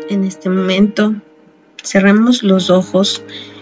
en este momento cerremos los ojos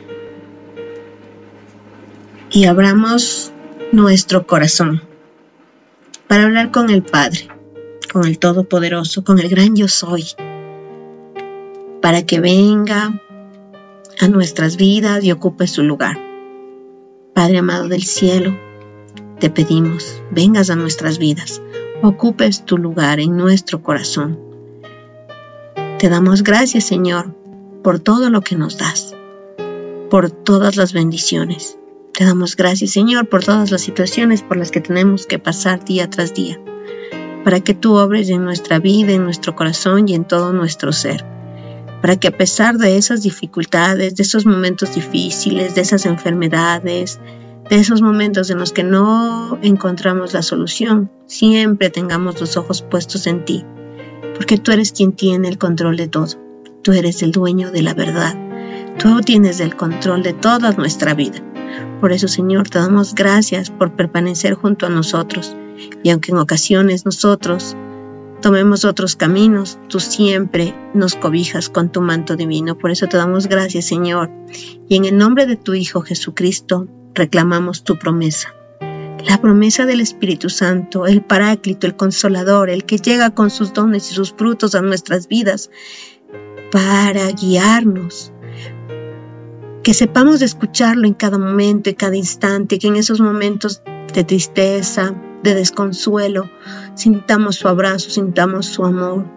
y abramos nuestro corazón para hablar con el Padre, con el Todopoderoso, con el gran Yo Soy, para que venga a nuestras vidas y ocupe su lugar. Padre amado del cielo, te pedimos, vengas a nuestras vidas, ocupes tu lugar en nuestro corazón. Te damos gracias, Señor, por todo lo que nos das, por todas las bendiciones. Te damos gracias, Señor, por todas las situaciones por las que tenemos que pasar día tras día, para que tú obres en nuestra vida, en nuestro corazón y en todo nuestro ser, para que a pesar de esas dificultades, de esos momentos difíciles, de esas enfermedades, de esos momentos en los que no encontramos la solución, siempre tengamos los ojos puestos en ti, porque tú eres quien tiene el control de todo. Tú eres el dueño de la verdad. Tú tienes el control de toda nuestra vida. Por eso, Señor, te damos gracias por permanecer junto a nosotros. Y aunque en ocasiones nosotros tomemos otros caminos, tú siempre nos cobijas con tu manto divino. Por eso te damos gracias, Señor. Y en el nombre de tu Hijo Jesucristo, reclamamos tu promesa. La promesa del Espíritu Santo, el Paráclito, el Consolador, el que llega con sus dones y sus frutos a nuestras vidas para guiarnos. Que sepamos escucharlo en cada momento, en cada instante, que en esos momentos de tristeza, de desconsuelo, sintamos su abrazo, sintamos su amor.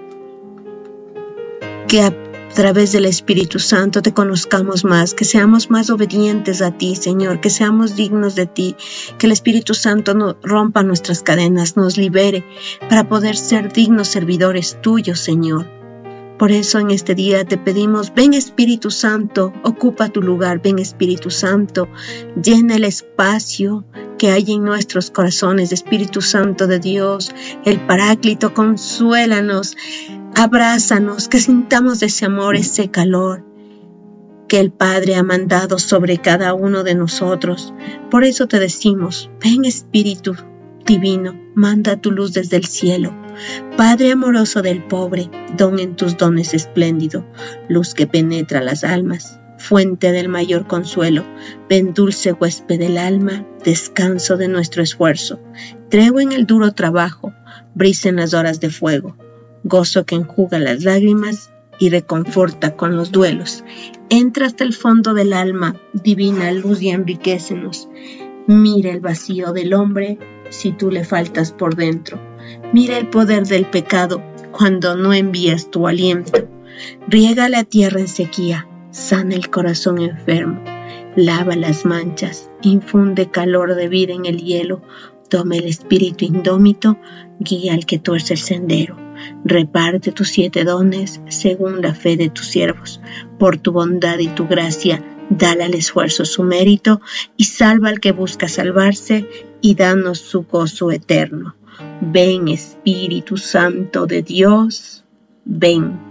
Que a través del Espíritu Santo te conozcamos más, que seamos más obedientes a ti, Señor, que seamos dignos de ti, que el Espíritu Santo no rompa nuestras cadenas, nos libere para poder ser dignos servidores tuyos, Señor. Por eso en este día te pedimos, ven Espíritu Santo, ocupa tu lugar, ven Espíritu Santo, llena el espacio que hay en nuestros corazones, Espíritu Santo de Dios, el Paráclito, consuélanos, abrázanos, que sintamos ese amor, ese calor que el Padre ha mandado sobre cada uno de nosotros. Por eso te decimos, ven Espíritu Divino, manda tu luz desde el cielo. Padre amoroso del pobre, don en tus dones espléndido, luz que penetra las almas, fuente del mayor consuelo, ven dulce huésped del alma, descanso de nuestro esfuerzo, tregua en el duro trabajo, brisa en las horas de fuego, gozo que enjuga las lágrimas y reconforta con los duelos. Entra hasta el fondo del alma, divina luz y enriquécenos. Mira el vacío del hombre si tú le faltas por dentro. Mira el poder del pecado cuando no envías tu aliento. Riega la tierra en sequía, sana el corazón enfermo, lava las manchas, infunde calor de vida en el hielo, toma el espíritu indómito, guía al que tuerce el sendero. Reparte tus 7 dones según la fe de tus siervos. Por tu bondad y tu gracia, dale al esfuerzo su mérito y salva al que busca salvarse y danos su gozo eterno. Ven Espíritu Santo de Dios, ven.